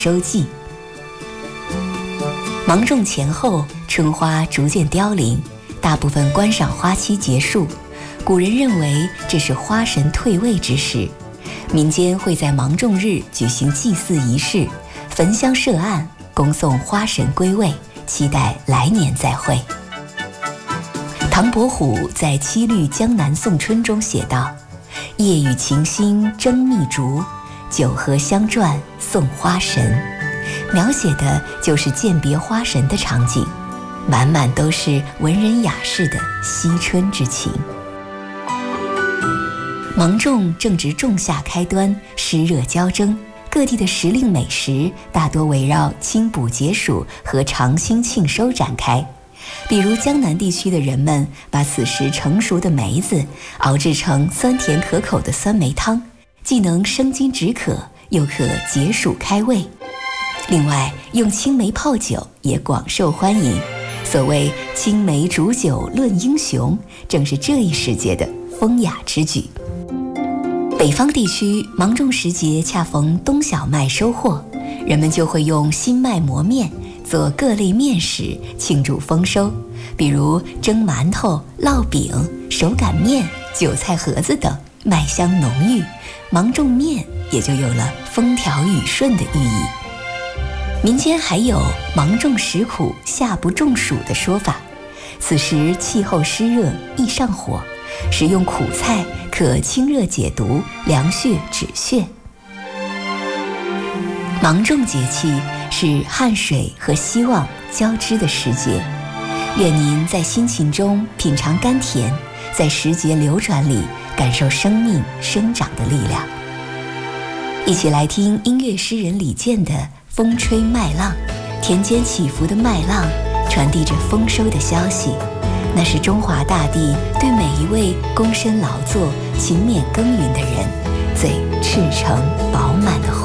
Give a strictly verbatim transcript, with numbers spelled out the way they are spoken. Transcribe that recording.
收季。芒种前后，春花逐渐凋零，大部分观赏花期结束。古人认为这是花神退位之时，民间会在芒种日举行祭祀仪式，焚香设案，恭送花神归位，期待来年再会。唐伯虎在《七律江南送春》中写道：夜雨晴心争蜜竹，酒荷香啭送花神，描写的就是饯别花神的场景，满满都是文人雅士的惜春之情。芒种正值仲夏开端，湿热交争，各地的时令美食大多围绕清补解暑和尝新庆收展开。比如江南地区的人们把此时成熟的梅子熬制成酸甜可口的酸梅汤，既能生津止渴，又可解暑开胃。另外，用青梅泡酒也广受欢迎。所谓青梅煮酒论英雄，正是这一时节的风雅之举。北方地区芒种时节恰逢冬小麦收获，人们就会用新麦磨面做各类面食庆祝丰收，比如蒸馒头、烙饼、手擀面、韭菜盒子等，麦香浓郁，芒种面也就有了风调雨顺的寓意。民间还有芒种时苦夏不中暑的说法，此时气候湿热易上火，食用苦菜可清热解毒、凉血止血。芒种节气是汗水和希望交织的时节，愿您在辛勤中品尝甘甜，在时节流转里感受生命生长的力量。一起来听音乐诗人李健的《风吹麦浪》，田间起伏的麦浪传递着丰收的消息，那是中华大地对每一位躬身劳作、勤勉耕耘的人最赤诚饱满的